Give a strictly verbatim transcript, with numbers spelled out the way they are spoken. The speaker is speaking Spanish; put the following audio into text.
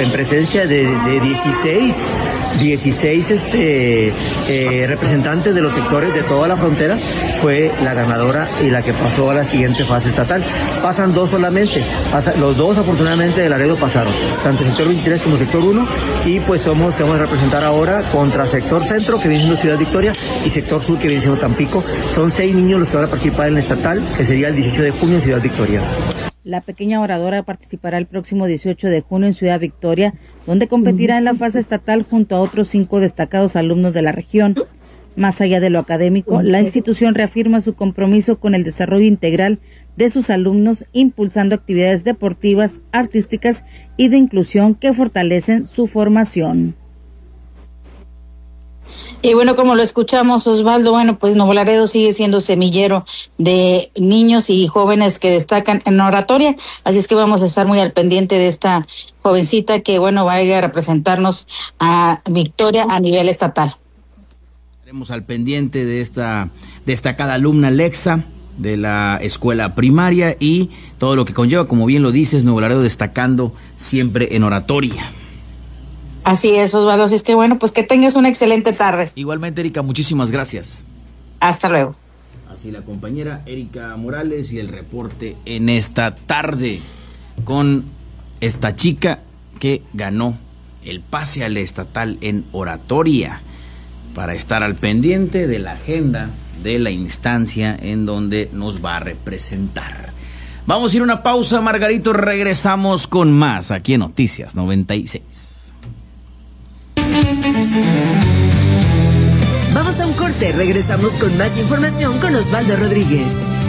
en presencia de, de dieciséis, dieciséis este, eh, representantes de los sectores de toda la frontera, fue la ganadora y la que pasó a la siguiente fase estatal. Pasan dos solamente, pasa, los dos afortunadamente de Laredo pasaron, tanto sector veintitrés como sector uno, y pues somos que vamos a representar ahora contra sector centro, que viene siendo Ciudad Victoria, y sector sur, que viene siendo Tampico. Son seis niños los que van a participar en la estatal, que sería el dieciocho de junio en Ciudad Victoria. La pequeña oradora participará el próximo dieciocho de junio en Ciudad Victoria, donde competirá en la fase estatal junto a otros cinco destacados alumnos de la región. Más allá de lo académico, la institución reafirma su compromiso con el desarrollo integral de sus alumnos, impulsando actividades deportivas, artísticas y de inclusión que fortalecen su formación. Y bueno, como lo escuchamos, Osvaldo, bueno, pues Nuevo Laredo sigue siendo semillero de niños y jóvenes que destacan en oratoria, así es que vamos a estar muy al pendiente de esta jovencita que, bueno, va a ir a representarnos a Victoria a nivel estatal. Estaremos al pendiente de esta destacada alumna Lexa de la escuela primaria y todo lo que conlleva, como bien lo dices, Nuevo Laredo destacando siempre en oratoria. Así es, Osvaldo, así es que bueno, pues que tengas una excelente tarde. Igualmente, Erika, muchísimas gracias. Hasta luego. Así la compañera Erika Morales y el reporte en esta tarde con esta chica que ganó el pase al estatal en oratoria, para estar al pendiente de la agenda de la instancia en donde nos va a representar. Vamos a ir a una pausa, Margarito, regresamos con más aquí en Noticias noventa y seis. Vamos a un corte, regresamos con más información con Osvaldo Rodríguez.